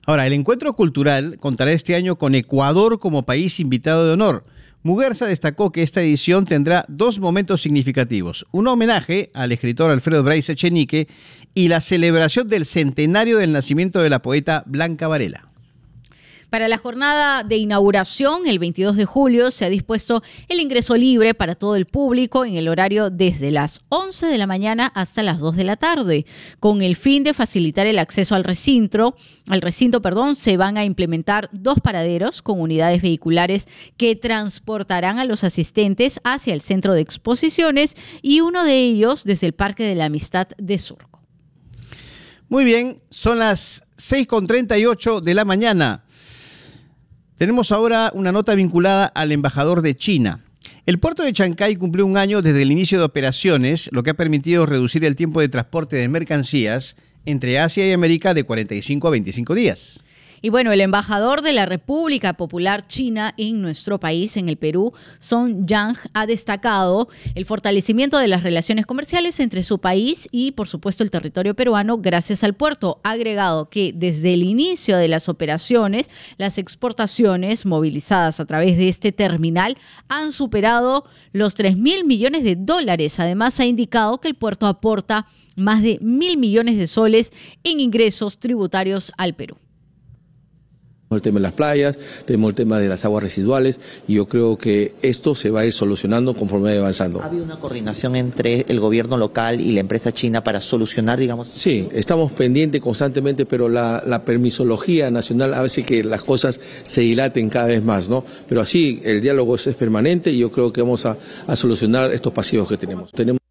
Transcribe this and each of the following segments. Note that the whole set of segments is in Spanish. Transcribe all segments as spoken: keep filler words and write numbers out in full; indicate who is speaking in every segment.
Speaker 1: Ahora, el encuentro cultural contará este año con Ecuador como país invitado de honor. Muguerza destacó que esta edición tendrá dos momentos significativos: un homenaje al escritor Alfredo Bryce Echenique y la celebración del centenario del nacimiento de la poeta Blanca Varela.
Speaker 2: Para la jornada de inauguración, el veintidós de julio, se ha dispuesto el ingreso libre para todo el público en el horario desde las once de la mañana hasta las dos de la tarde. Con el fin de facilitar el acceso al recinto, al recinto, perdón, se van a implementar dos paraderos con unidades vehiculares que transportarán a los asistentes hacia el centro de exposiciones y uno de ellos desde el Parque de la Amistad de Surco.
Speaker 1: Muy bien, son las seis con treinta y ocho de la mañana. Tenemos ahora una nota vinculada al embajador de China. El puerto de Chancay cumplió un año desde el inicio de operaciones, lo que ha permitido reducir el tiempo de transporte de mercancías entre Asia y América de cuarenta y cinco a veinticinco días.
Speaker 2: Y bueno, el embajador de la República Popular China en nuestro país, en el Perú, Song Yang, ha destacado el fortalecimiento de las relaciones comerciales entre su país y, por supuesto, el territorio peruano gracias al puerto. Ha agregado que desde el inicio de las operaciones, las exportaciones movilizadas a través de este terminal han superado los tres mil millones de dólares. Además, ha indicado que el puerto aporta más de mil millones de soles en ingresos tributarios al Perú.
Speaker 3: El tema de las playas, tenemos el tema de las aguas residuales y yo creo que esto se va a ir solucionando conforme vaya avanzando.
Speaker 4: ¿Ha habido una coordinación entre el gobierno local y la empresa china para solucionar, digamos?
Speaker 3: Sí, estamos pendientes constantemente, pero la, la permisología nacional hace que las cosas se dilaten cada vez más, ¿no? Pero así el diálogo es permanente y yo creo que vamos a, a solucionar estos pasivos que tenemos. Tenemos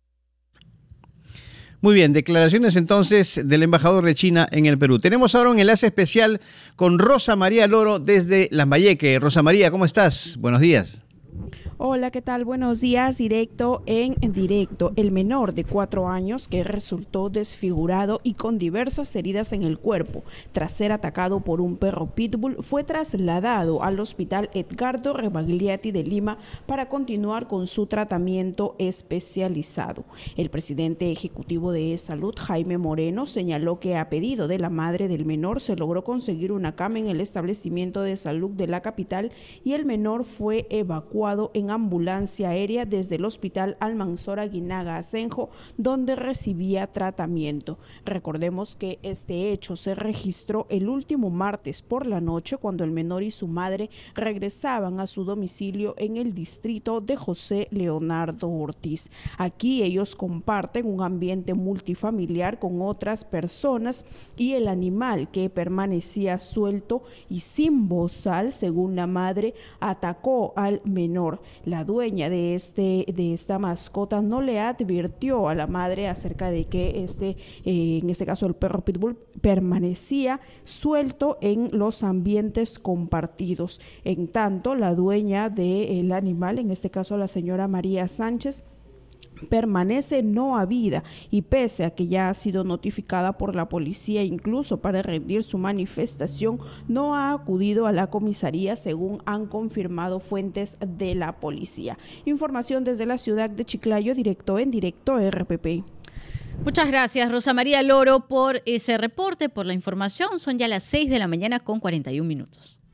Speaker 1: Muy bien, declaraciones entonces del embajador de China en el Perú. Tenemos ahora un enlace especial con Rosa María Loro desde Lambayeque. Rosa María, ¿cómo estás? Buenos días.
Speaker 5: Hola, ¿qué tal? Buenos días. Directo en directo. El menor de cuatro años que resultó desfigurado y con diversas heridas en el cuerpo tras ser atacado por un perro pitbull fue trasladado al hospital Edgardo Rebagliati de Lima para continuar con su tratamiento especializado. El presidente ejecutivo de Salud, Jaime Moreno, señaló que a pedido de la madre del menor se logró conseguir una cama en el establecimiento de salud de la capital y el menor fue evacuado en ambulancia aérea desde el hospital Almanzora Guinaga Asenjo, donde recibía tratamiento. Recordemos que este hecho se registró el último martes por la noche cuando el menor y su madre regresaban a su domicilio en el distrito de José Leonardo Ortiz. Aquí ellos comparten un ambiente multifamiliar con otras personas y el animal, que permanecía suelto y sin bozal, según la madre, atacó al menor. La dueña de, este, de esta mascota no le advirtió a la madre acerca de que este, eh, en este caso el perro pitbull, permanecía suelto en los ambientes compartidos. En tanto, la dueña del animal, en este caso la señora María Sánchez, permanece no habida y pese a que ya ha sido notificada por la policía incluso para rendir su manifestación, no ha acudido a la comisaría, según han confirmado fuentes de la policía. Información desde la ciudad de Chiclayo, directo en directo R P P.
Speaker 2: Muchas gracias, Rosa María Loro, por ese reporte, por la información. Son ya las seis de la mañana con cuarenta y un minutos.